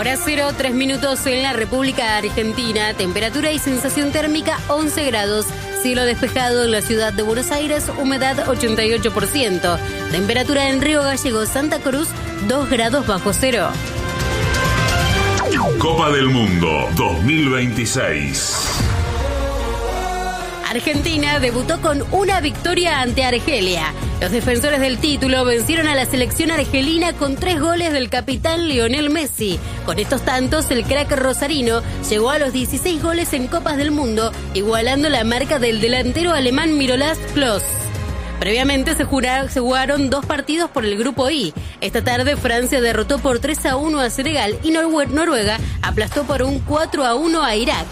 Hora 0, 3 minutos en la República Argentina. Temperatura y sensación térmica 11 grados. Cielo despejado en la ciudad de Buenos Aires, humedad 88%. Temperatura en Río Gallegos, Santa Cruz, 2 grados bajo cero. Copa del Mundo 2026. Argentina debutó con una victoria ante Argelia. Los defensores del título vencieron a la selección argelina con 3 goles del capitán Lionel Messi. Con estos tantos, el crack rosarino llegó a los 16 goles en Copas del Mundo, igualando la marca del delantero alemán Miroslav Klose. Previamente se jugaron 2 partidos por el Grupo I. Esta tarde Francia derrotó por 3-1 a Senegal y Noruega aplastó por un 4-1 a Irak.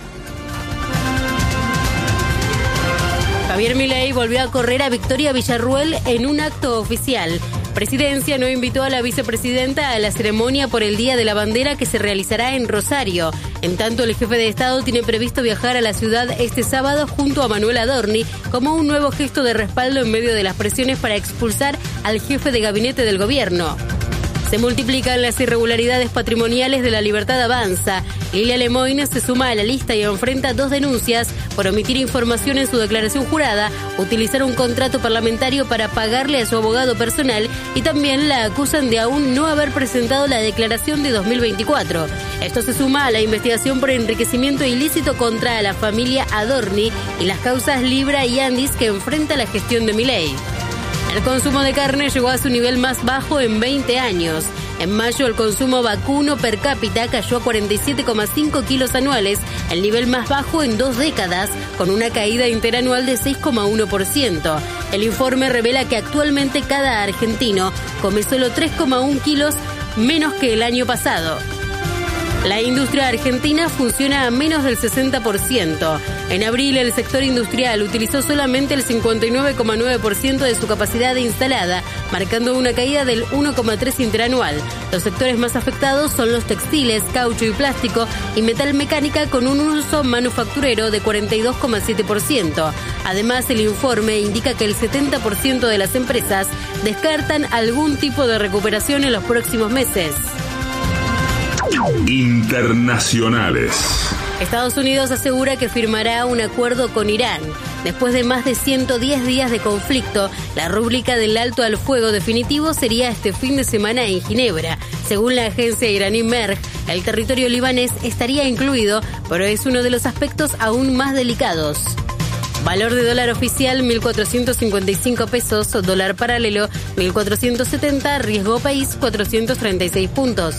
Javier Milei volvió a correr a Victoria Villarruel en un acto oficial. Presidencia no invitó a la vicepresidenta a la ceremonia por el Día de la Bandera que se realizará en Rosario. En tanto, el jefe de Estado tiene previsto viajar a la ciudad este sábado junto a Manuel Adorni como un nuevo gesto de respaldo en medio de las presiones para expulsar al jefe de gabinete del gobierno. Se multiplican las irregularidades patrimoniales de La Libertad Avanza. Lilia Lemoyne se suma a la lista y enfrenta 2 denuncias por omitir información en su declaración jurada, utilizar un contrato parlamentario para pagarle a su abogado personal y también la acusan de aún no haber presentado la declaración de 2024. Esto se suma a la investigación por enriquecimiento ilícito contra la familia Adorni y las causas Libra y Andis que enfrenta la gestión de Milei. El consumo de carne llegó a su nivel más bajo en 20 años. En mayo, el consumo vacuno per cápita cayó a 47,5 kilos anuales, el nivel más bajo en 2 décadas, con una caída interanual de 6,1%. El informe revela que actualmente cada argentino come solo 3,1 kilos menos que el año pasado. La industria argentina funciona a menos del 60%. En abril, el sector industrial utilizó solamente el 59,9% de su capacidad instalada, marcando una caída del 1,3% interanual. Los sectores más afectados son los textiles, caucho y plástico y metal mecánica con un uso manufacturero de 42,7%. Además, el informe indica que el 70% de las empresas descartan algún tipo de recuperación en los próximos meses. Internacionales. Estados Unidos asegura que firmará un acuerdo con Irán. Después de más de 110 días de conflicto, la rúbrica del alto al fuego definitivo sería este fin de semana en Ginebra. Según la agencia iraní Merj, el territorio libanés estaría incluido, pero es uno de los aspectos aún más delicados. Valor de dólar oficial 1.455 pesos, dólar paralelo 1.470, riesgo país 436 puntos.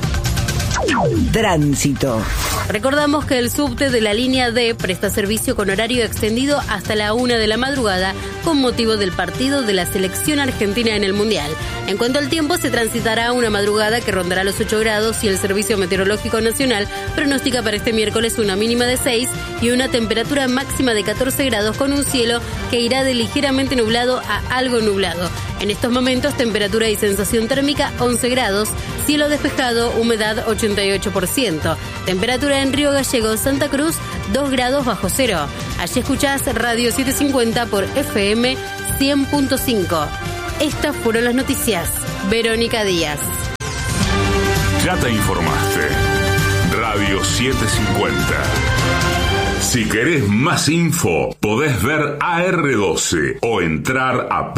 Tránsito. Recordamos que el subte de la línea D presta servicio con horario extendido hasta la 1 de la madrugada con motivo del partido de la selección argentina en el Mundial. En cuanto al tiempo, se transitará una madrugada que rondará los 8 grados y el Servicio Meteorológico Nacional pronostica para este miércoles una mínima de 6 y una temperatura máxima de 14 grados con un cielo que irá de ligeramente nublado a algo nublado. En estos momentos, temperatura y sensación térmica 11 grados, cielo despejado, humedad 88%. Temperatura en Río Gallegos, Santa Cruz, 2 grados bajo cero. Allí escuchás Radio 750 por FM 100.5. Estas fueron las noticias. Verónica Díaz. Ya te informaste. Radio 750. Si querés más info, podés ver AR12 o entrar a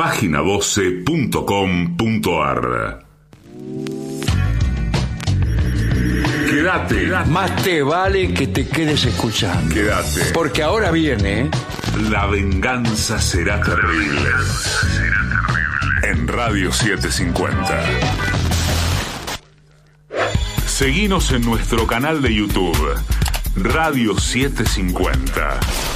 página12.com.ar. Quédate. Más te vale que te quedes escuchando. Quédate. Porque ahora viene... La venganza será terrible. En Radio 750. Seguinos en nuestro canal de YouTube, Radio 750.